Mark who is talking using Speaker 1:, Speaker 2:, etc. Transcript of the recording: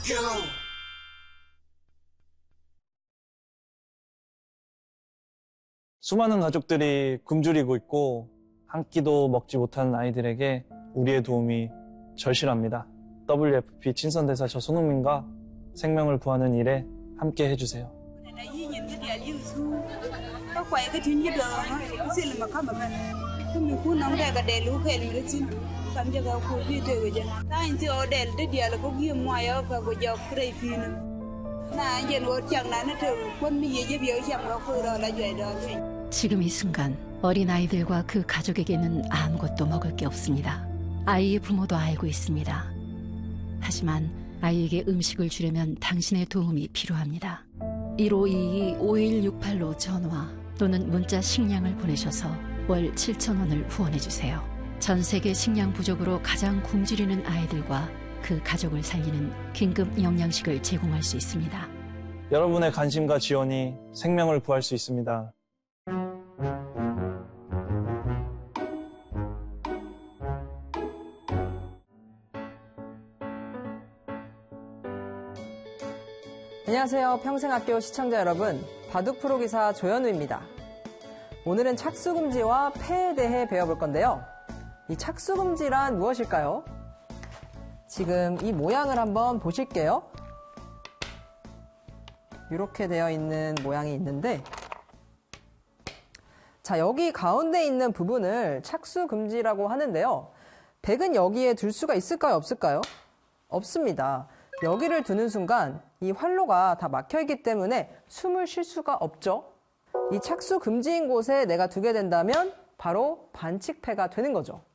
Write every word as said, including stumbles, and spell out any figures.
Speaker 1: 수많은 가족들이 굶주리고 있고 한 끼도 먹지 못하는 아이들에게 우리의 도움이 절실합니다. 더블유에프피 친선대사 저 손흥민과 생명을 구하는 일에 함께 해주세요.
Speaker 2: 지금 이 순간 어린아이들과 그 가족에게는 아무것도 먹을 게 없습니다. 아이의 부모도 알고 있습니다. 하지만 아이에게 음식을 주려면 당신의 도움이 필요합니다. 일오이이 오일육팔로 전화 또는 문자 식량을 보내셔서 월 칠천 원을 후원해주세요. 전 세계 식량 부족으로 가장 굶주리는 아이들과 그 가족을 살리는 긴급 영양식을 제공할 수 있습니다.
Speaker 1: 여러분의 관심과 지원이 생명을 구할 수 있습니다.
Speaker 3: 안녕하세요. 평생학교 시청자 여러분, 바둑 프로기사 조현우입니다. 오늘은 착수금지와 폐에 대해 배워볼 건데요. 이 착수금지란 무엇일까요? 지금 이 모양을 한번 보실게요. 이렇게 되어 있는 모양이 있는데, 자, 여기 가운데 있는 부분을 착수금지라고 하는데요. 백은 여기에 둘 수가 있을까요? 없을까요? 없습니다. 여기를 두는 순간 이 활로가 다 막혀있기 때문에 숨을 쉴 수가 없죠. 이 착수 금지인 곳에 내가 두게 된다면 바로 반칙패가 되는 거죠.